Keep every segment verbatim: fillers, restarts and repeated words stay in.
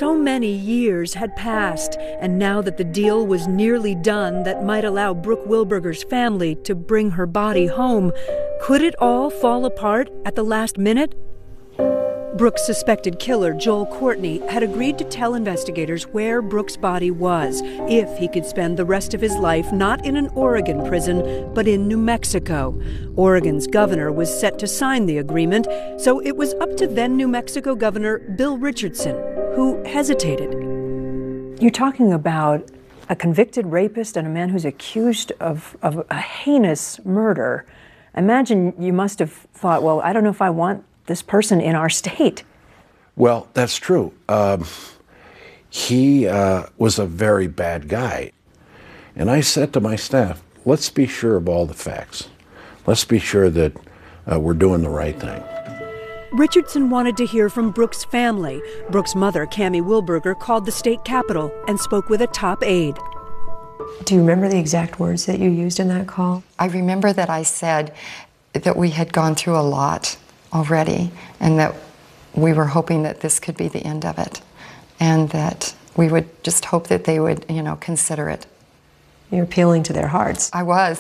So many years had passed, and now that the deal was nearly done that might allow Brooke Wilberger's family to bring her body home, could it all fall apart at the last minute? Brooke's suspected killer, Joel Courtney, had agreed to tell investigators where Brooke's body was if he could spend the rest of his life not in an Oregon prison, but in New Mexico. Oregon's governor was set to sign the agreement, so it was up to then New Mexico Governor Bill Richardson, who hesitated. You're talking about a convicted rapist and a man who's accused of, of a heinous murder. Imagine you must have thought, well, I don't know if I want this person in our state. Well, that's true. Um, he uh, was a very bad guy. And I said to my staff, let's be sure of all the facts. Let's be sure that uh, we're doing the right thing. Richardson wanted to hear from Brooke's family. Brooke's mother, Cammie Wilberger, called the state capitol and spoke with a top aide. Do you remember the exact words that you used in that call? I remember that I said that we had gone through a lot already, and that we were hoping that this could be the end of it, and that we would just hope that they would, you know, consider it. You're appealing to their hearts. I was.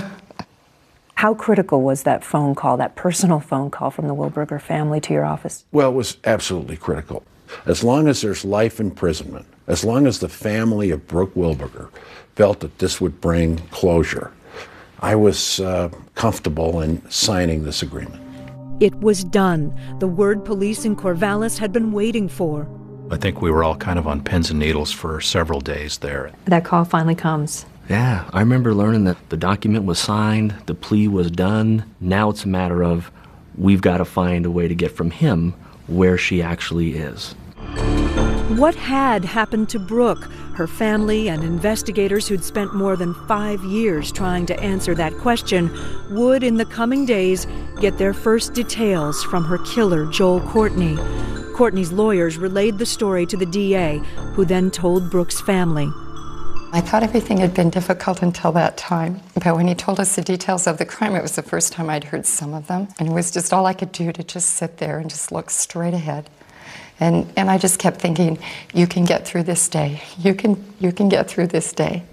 How critical was that phone call, that personal phone call from the Wilberger family to your office? Well, it was absolutely critical. As long as there's life imprisonment, as long as the family of Brooke Wilberger felt that this would bring closure, I was uh, comfortable in signing this agreement. It was done. The word police in Corvallis had been waiting for. I think we were all kind of on pins and needles for several days there. That call finally comes. Yeah, I remember learning that the document was signed, the plea was done. Now it's a matter of we've got to find a way to get from him where she actually is. What had happened to Brooke? Her family and investigators who'd spent more than five years trying to answer that question would, in the coming days, get their first details from her killer, Joel Courtney. Courtney's lawyers relayed the story to the D A, who then told Brooke's family. I thought everything had been difficult until that time, but when he told us the details of the crime, it was the first time I'd heard some of them, and it was just all I could do to just sit there and just look straight ahead. And, and I just kept thinking, you can get through this day. You can, you can get through this day.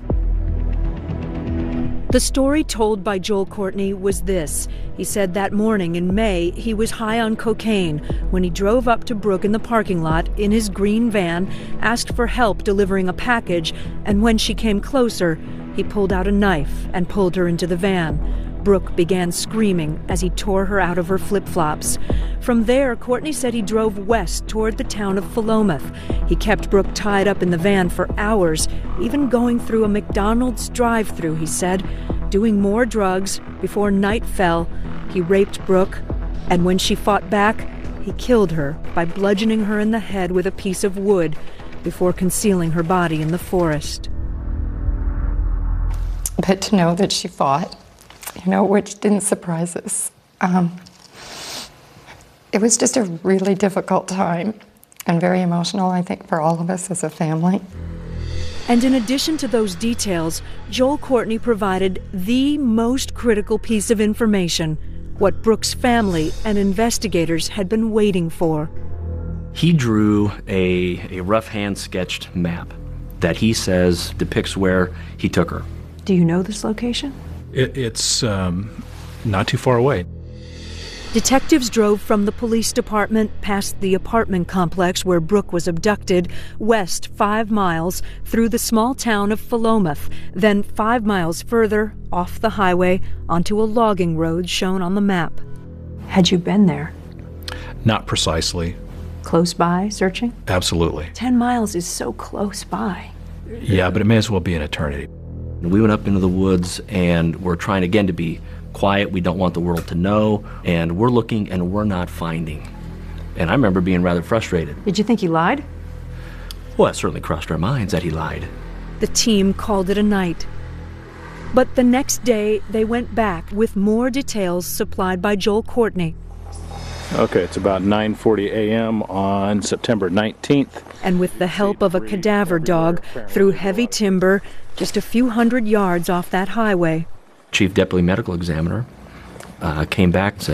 The story told by Joel Courtney was this. He said that morning in May, he was high on cocaine when he drove up to Brooke in the parking lot in his green van, asked for help delivering a package, and when she came closer, he pulled out a knife and pulled her into the van. Brooke began screaming as he tore her out of her flip-flops. From there, Courtney said he drove west toward the town of Philomath. He kept Brooke tied up in the van for hours, even going through a McDonald's drive-thru, he said, doing more drugs. Before night fell, he raped Brooke, and when she fought back, he killed her by bludgeoning her in the head with a piece of wood before concealing her body in the forest. But to know that she fought, you know, which didn't surprise us. Um, it was just a really difficult time and very emotional, I think, for all of us as a family. And in addition to those details, Joel Courtney provided the most critical piece of information, what Brooke's family and investigators had been waiting for. He drew a, a rough hand-sketched map that he says depicts where he took her. Do you know this location? It, it's um, not too far away. Detectives drove from the police department past the apartment complex where Brooke was abducted, west five miles through the small town of Philomath, then five miles further off the highway onto a logging road shown on the map. Had you been there? Not precisely. Close by, searching? Absolutely. Ten miles is so close by. Yeah, but it may as well be an eternity. We went up into the woods, and we're trying again to be quiet. We don't want the world to know, and we're looking and we're not finding. And I remember being rather frustrated. Did you think he lied? Well, it certainly crossed our minds that he lied. The team called it a night. But the next day, they went back with more details supplied by Joel Courtney. Okay, it's about nine forty a m on September nineteenth. And with the help of a cadaver dog, through heavy timber, just a few hundred yards off that highway. Chief Deputy Medical Examiner uh, came back and said,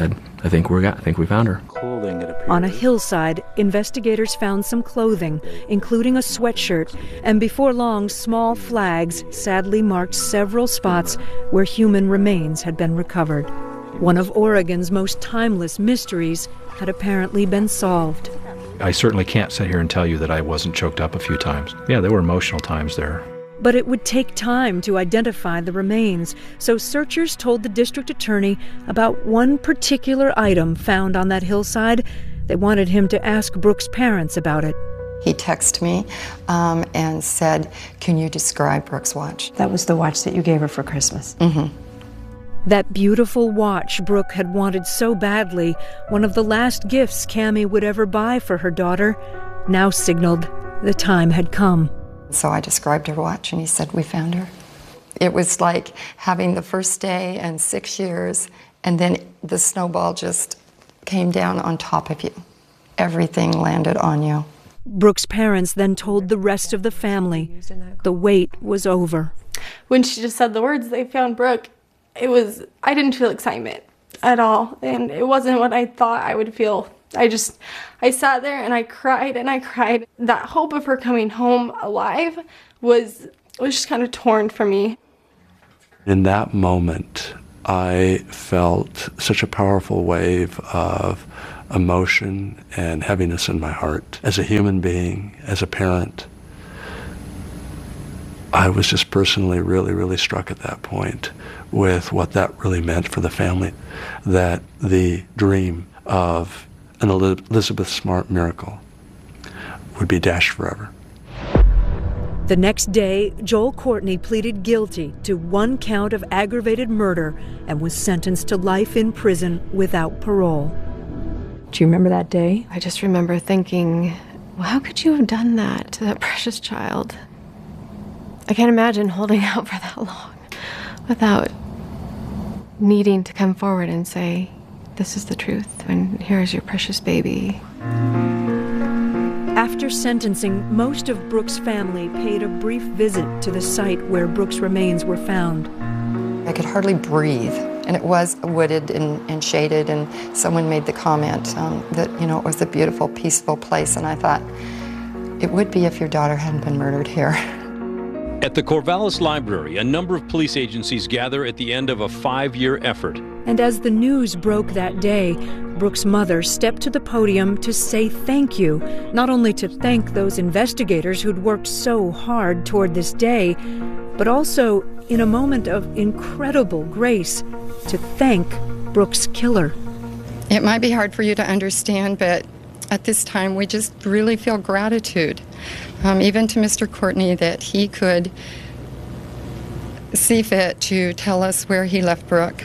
I think we're got, I think we found her. Clothing, it appears. On a hillside, investigators found some clothing, including a sweatshirt, and before long, small flags sadly marked several spots where human remains had been recovered. One of Oregon's most timeless mysteries had apparently been solved. I certainly can't sit here and tell you that I wasn't choked up a few times. Yeah, there were emotional times there. But it would take time to identify the remains, so searchers told the district attorney about one particular item found on that hillside. They wanted him to ask Brooke's parents about it. He texted me um, and said, "Can you describe Brooke's watch?" That was the watch that you gave her for Christmas. Mm-hmm. That beautiful watch Brooke had wanted so badly, one of the last gifts Cammie would ever buy for her daughter, now signaled the time had come. So I described her watch, and he said, "We found her." It was like having the first day and six years, and then the snowball just came down on top of you. Everything landed on you. Brooke's parents then told the rest of the family the wait was over. When she just said the words, "They found Brooke," it was, I didn't feel excitement at all, and it wasn't what I thought I would feel. I just, I sat there and I cried and I cried. That hope of her coming home alive was, was just kind of torn from me. In that moment, I felt such a powerful wave of emotion and heaviness in my heart. As a human being, as a parent, I was just personally really, really struck at that point with what that really meant for the family, that the dream of an Elizabeth Smart miracle would be dashed forever. The next day, Joel Courtney pleaded guilty to one count of aggravated murder and was sentenced to life in prison without parole. Do you remember that day? I just remember thinking, well, how could you have done that to that precious child? I can't imagine holding out for that long without needing to come forward and say, "This is the truth, and here is your precious baby." After sentencing, most of Brooke's family paid a brief visit to the site where Brooke's remains were found. I could hardly breathe, and it was wooded and, and shaded, and someone made the comment um, that, you know, it was a beautiful, peaceful place, and I thought, it would be if your daughter hadn't been murdered here. At the Corvallis Library, a number of police agencies gather at the end of a five-year effort. And as the news broke that day, Brooke's mother stepped to the podium to say thank you, not only to thank those investigators who'd worked so hard toward this day, but also, in a moment of incredible grace, to thank Brooke's killer. It might be hard for you to understand, but at this time we just really feel gratitude, um, even to Mister Courtney, that he could see fit to tell us where he left Brooke.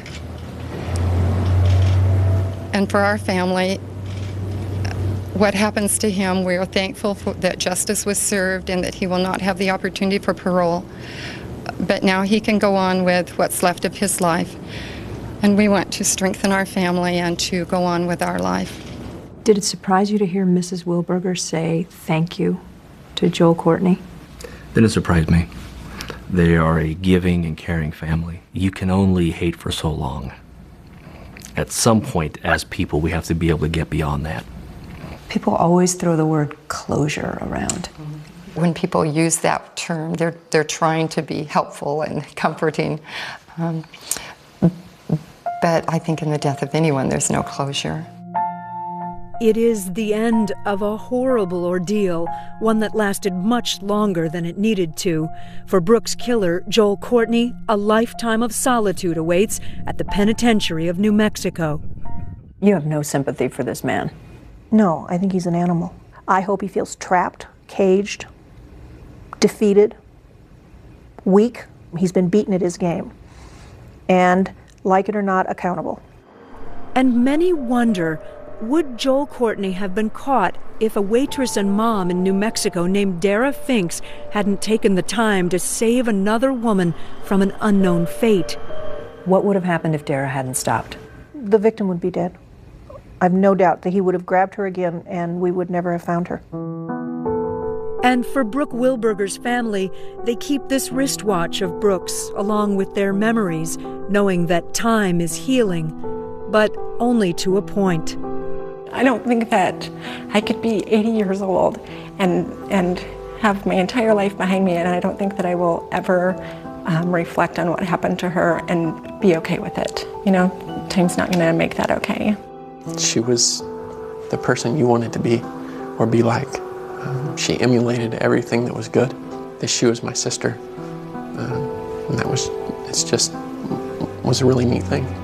And for our family, what happens to him, we are thankful for, that justice was served and that he will not have the opportunity for parole. But now he can go on with what's left of his life. And we want to strengthen our family and to go on with our life. Did it surprise you to hear Missus Wilberger say thank you to Joel Courtney? Didn't surprise me. They are a giving and caring family. You can only hate for so long. At some point, as people, we have to be able to get beyond that. People always throw the word closure around. When people use that term, they're, they're trying to be helpful and comforting. Um, but I think in the death of anyone, there's no closure. It is the end of a horrible ordeal, one that lasted much longer than it needed to. For Brooke's killer, Joel Courtney, a lifetime of solitude awaits at the penitentiary of New Mexico. You have no sympathy for this man. No, I think he's an animal. I hope he feels trapped, caged, defeated, weak. He's been beaten at his game. And, like it or not, accountable. And many wonder, would Joel Courtney have been caught if a waitress and mom in New Mexico named Dara Finks hadn't taken the time to save another woman from an unknown fate? What would have happened if Dara hadn't stopped? The victim would be dead. I've no doubt that he would have grabbed her again and we would never have found her. And for Brooke Wilberger's family, they keep this wristwatch of Brooke's along with their memories, knowing that time is healing. but only to a point. I don't think that I could be eighty years old and and have my entire life behind me, and I don't think that I will ever um, reflect on what happened to her and be okay with it. You know, time's not going to make that okay. She was the person you wanted to be or be like. Um, she emulated everything that was good. That she was my sister, um, and that was, it's just, was a really neat thing.